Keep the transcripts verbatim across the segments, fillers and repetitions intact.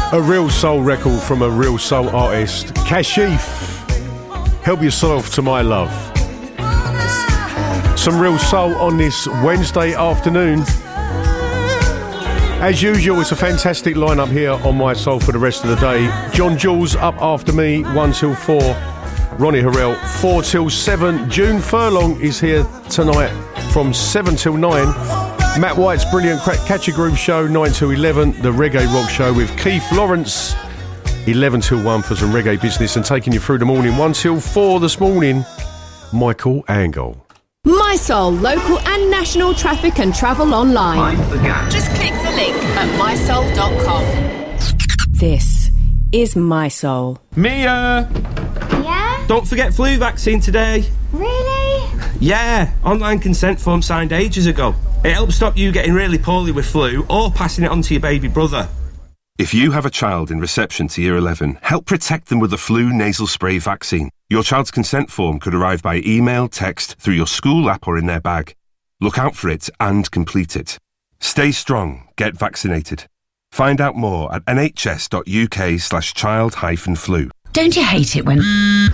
A real soul record from a real soul artist, Kashif. Help yourself to my love. Some real soul on this Wednesday afternoon. As usual, it's a fantastic lineup here on My Soul for the rest of the day. John Jules up after me, one till four. Ronnie Harrell, four till seven. June Furlong is here tonight from seven till nine. Matt White's brilliant Catchy Groove show, nine till eleven. The Reggae Rock show with Keith Lawrence, eleven till one for some reggae business. And taking you through the morning, one till four this morning, Michael Angle. My Soul, local and national traffic and travel online. Just click the link at my soul dot com. This is My Soul. Mia! Yeah? Don't forget flu vaccine today. Really? Yeah, online consent form signed ages ago. It helps stop you getting really poorly with flu or passing it on to your baby brother. If you have a child in reception to year eleven, help protect them with the flu nasal spray vaccine. Your child's consent form could arrive by email, text, through your school app or in their bag. Look out for it and complete it. Stay strong, get vaccinated. Find out more at nhs.uk slash child hyphen flu. Don't you hate it when...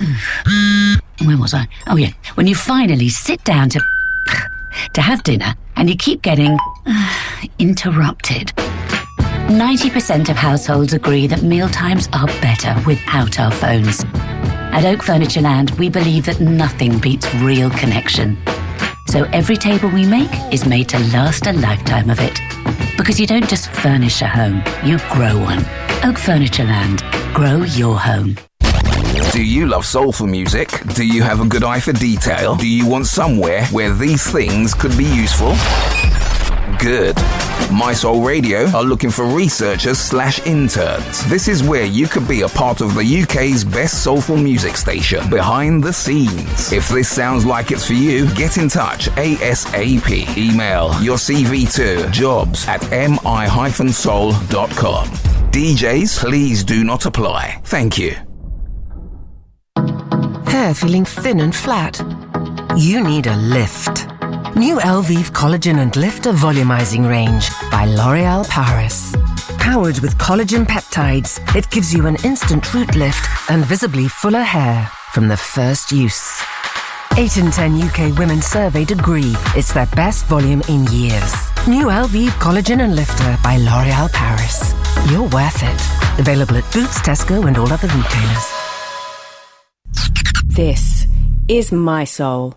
Where was I? Oh yeah, when you finally sit down to... to have dinner and you keep getting... interrupted. ninety percent of households agree that mealtimes are better without our phones. At Oak Furnitureland, we believe that nothing beats real connection. So every table we make is made to last a lifetime of it. Because you don't just furnish a home, you grow one. Oak Furnitureland. Grow your home. Do you love soulful music? Do you have a good eye for detail? Do you want somewhere where these things could be useful? Good. My Soul Radio are looking for researchers slash interns. This is where you could be a part of the U K's best soulful music station, behind the scenes. If this sounds like it's for you, get in touch ASAP. Email your C V to jobs at m i dash soul dot com. D Js, please do not apply. Thank you. Hair feeling thin and flat? You need a lift. New Elvive Collagen and Lifter Volumizing Range by L'Oréal Paris. Powered with collagen peptides, it gives you an instant root lift and visibly fuller hair from the first use. eight in ten U K women surveyed agree it's their best volume in years. New Elvive Collagen and Lifter by L'Oréal Paris. You're worth it. Available at Boots, Tesco and all other retailers. This is My Soul.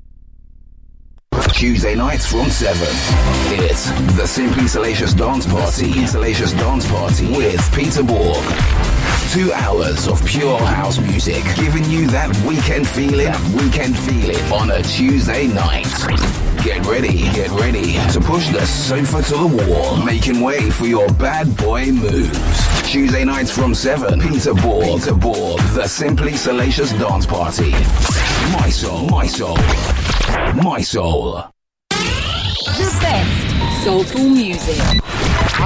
Tuesday nights from seven. It's the Simply Salacious Dance Party. Simply Salacious Dance Party with Peter Borg. Two hours of pure house music, giving you that weekend feeling, weekend feeling on a Tuesday night. Get ready, get ready to push the sofa to the wall, making way for your bad boy moves. Tuesday nights from seven. Peter Borg. Peter Borg. The Simply Salacious Dance Party. My Soul. My Soul. My Soul. The best soulful music.